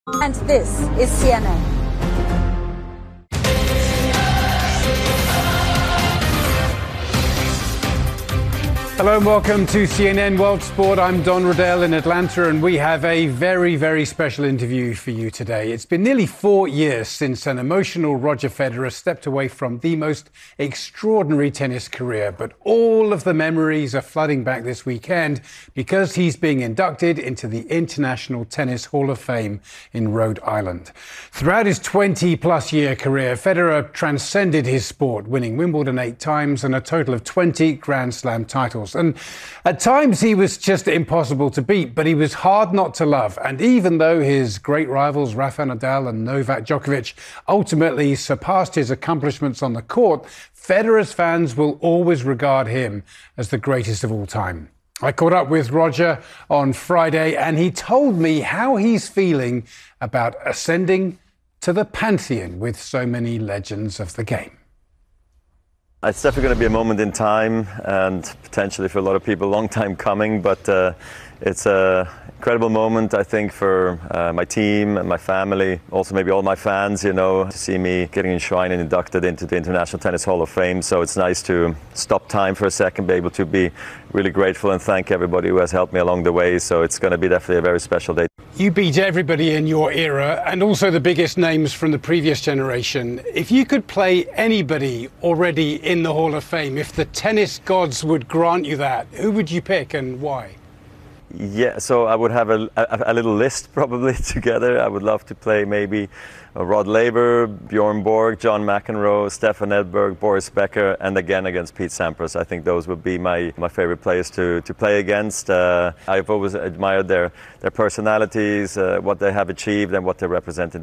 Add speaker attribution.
Speaker 1: And this is CNN.
Speaker 2: Hello and welcome to CNN World Sport. I'm Don Riddell in Atlanta, and we have a very, very special interview for you today. It's been nearly 4 years since an emotional Roger Federer stepped away from the most extraordinary tennis career, but all of the memories are flooding back this weekend because he's being inducted into the International Tennis Hall of Fame in Rhode Island. Throughout his 20-plus year career, Federer transcended his sport, winning Wimbledon 8 times and a total of 20 Grand Slam titles. And at times he was just impossible to beat, but he was hard not to love. And even though his great rivals Rafa Nadal and Novak Djokovic ultimately surpassed his accomplishments on the court, Federer's fans will always regard him as the greatest of all time. I caught up with Roger on Friday, and he told me how he's feeling about ascending to the pantheon with so many legends of the game.
Speaker 3: It's definitely going to be a moment in time, and potentially for a lot of people, a long time coming, but it's an incredible moment, I think, for my team and my family, also maybe all my fans, to see me getting enshrined and inducted into the International Tennis Hall of Fame. So it's nice to stop time for a second, be able to be really grateful and thank everybody who has helped me along the way. So it's going to be definitely a very special day.
Speaker 2: You beat everybody in your era and also the biggest names from the previous generation. If you could play anybody already in the Hall of Fame, if the tennis gods would grant you that, who would you pick and why?
Speaker 3: Yeah, so I would have a little list probably together. I would love to play maybe Rod Laver, Bjorn Borg, John McEnroe, Stefan Edberg, Boris Becker, and again against Pete Sampras. I think those would be my favorite players to play against. I've always admired their personalities, what they have achieved and what they represent in